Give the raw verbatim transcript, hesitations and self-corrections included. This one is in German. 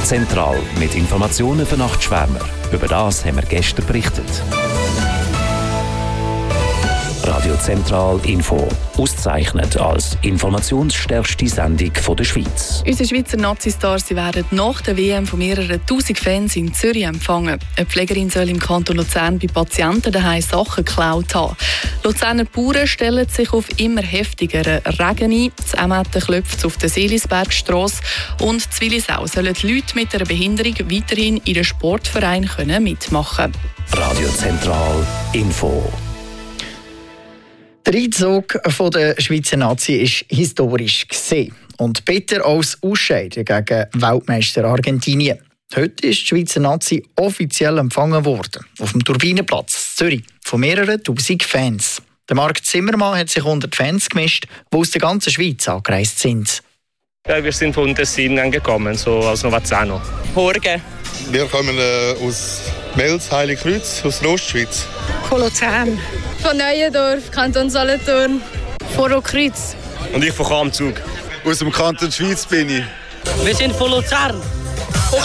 Zentral mit Informationen für Nachtschwärmer. Über das haben wir gestern berichtet. Radio Zentral Info. Ausgezeichnet als informationsstärkste Sendung der Schweiz. Unsere Schweizer Nazistars werden nach der W M von mehreren tausend Fans in Zürich empfangen. Eine Pflegerin soll im Kanton Luzern bei Patienten daheim Sachen geklaut haben. Luzerner Bauern stellen sich auf immer heftigeren Regen ein. Das Emmetten klopft auf der Seelisbergstrasse. Und in Willisau sollen die Leute mit einer Behinderung weiterhin in den Sportverein mitmachen können. Radio Zentral Info. Der Einzug der Schweizer Nazi war historisch gesehen und bitter als Ausscheiden gegen Weltmeister Argentinien. Heute ist die Schweizer Nazi offiziell empfangen worden, auf dem Turbinenplatz in Zürich, von mehreren tausend Fans. Der Marc Zimmermann hat sich unter die Fans gemischt, die aus der ganzen Schweiz angereist sind. Ja, wir sind von Tessin angekommen, so aus Novazzano. Morgen. Wir kommen äh, aus Mels, Heiligkreuz, aus der Ostschweiz. Von Luzern. Von Neuendorf, Kanton Solothurn. Von Rockkreuz. Und ich von Kamzug. Aus dem Kanton Schweiz bin ich. Wir sind von Luzern.